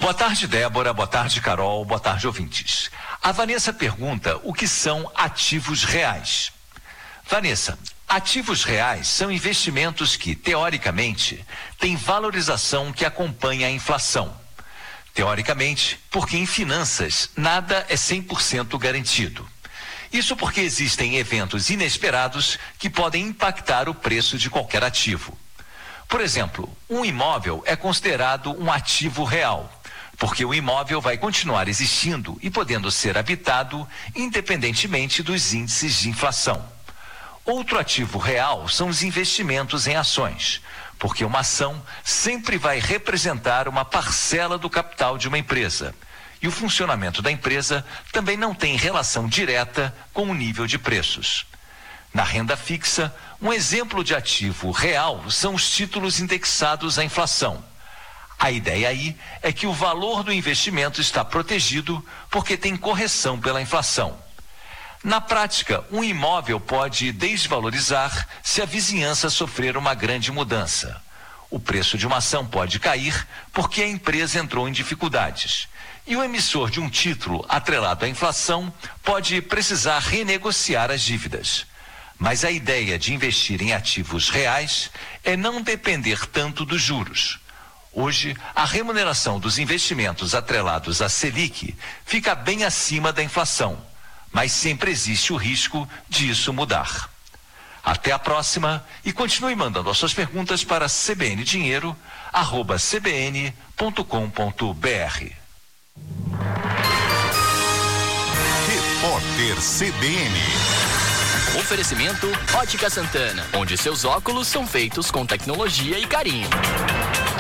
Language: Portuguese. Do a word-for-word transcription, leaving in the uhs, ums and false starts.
Boa tarde, Débora. Boa tarde, Carol. Boa tarde, ouvintes. A Vanessa pergunta o que são ativos reais. Vanessa, ativos reais são investimentos que, teoricamente, têm valorização que acompanha a inflação. Teoricamente, porque em finanças nada é cem por cento garantido. Isso porque existem eventos inesperados que podem impactar o preço de qualquer ativo. Por exemplo, um imóvel é considerado um ativo real, porque o imóvel vai continuar existindo e podendo ser habitado independentemente dos índices de inflação. Outro ativo real são os investimentos em ações, porque uma ação sempre vai representar uma parcela do capital de uma empresa. E o funcionamento da empresa também não tem relação direta com o nível de preços. Na renda fixa, um exemplo de ativo real são os títulos indexados à inflação. A ideia aí é que o valor do investimento está protegido porque tem correção pela inflação. Na prática, um imóvel pode desvalorizar se a vizinhança sofrer uma grande mudança. O preço de uma ação pode cair porque a empresa entrou em dificuldades. E o emissor de um título atrelado à inflação pode precisar renegociar as dívidas. Mas a ideia de investir em ativos reais é não depender tanto dos juros. Hoje, a remuneração dos investimentos atrelados à Selic fica bem acima da inflação, mas sempre existe o risco disso mudar. Até a próxima e continue mandando as suas perguntas para c b n dinheiro arroba c b n ponto com ponto b r. Repórter C B N. Oferecimento Ótica Santana, onde seus óculos são feitos com tecnologia e carinho.